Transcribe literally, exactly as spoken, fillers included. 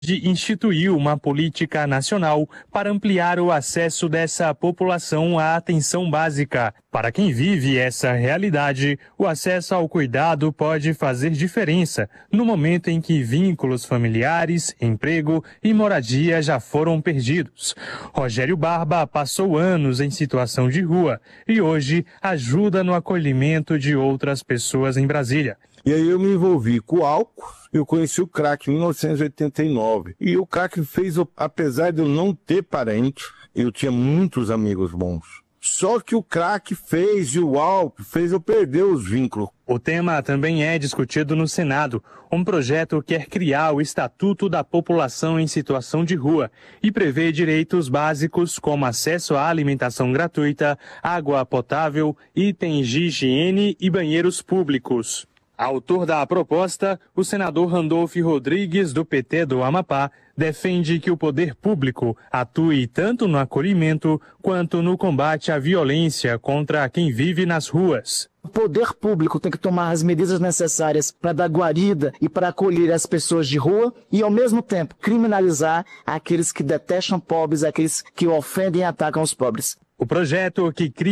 instituiu uma política nacional para ampliar o acesso dessa população à atenção básica. Para quem vive essa realidade, o acesso ao cuidado pode fazer diferença no momento em que vínculos familiares, emprego e moradia já foram perdidos. Rogério Barba passou anos em situação de rua e hoje ajuda no acolhimento de outras pessoas em Brasília. E aí eu me envolvi com o álcool, eu conheci o crack em mil novecentos e oitenta e nove. E o crack fez, apesar de eu não ter parente, eu tinha muitos amigos bons. Só que o crack fez e o álcool fez eu perder os vínculos. O tema também é discutido no Senado. Um projeto quer criar o Estatuto da População em Situação de Rua e prevê direitos básicos como acesso à alimentação gratuita, água potável, itens de higiene e banheiros públicos. Autor da proposta, o senador Randolfo Rodrigues, do P T do Amapá, defende que o poder público atue tanto no acolhimento quanto no combate à violência contra quem vive nas ruas. O poder público tem que tomar as medidas necessárias para dar guarida e para acolher as pessoas de rua e, ao mesmo tempo, criminalizar aqueles que detestam pobres, aqueles que ofendem e atacam os pobres. O projeto que cria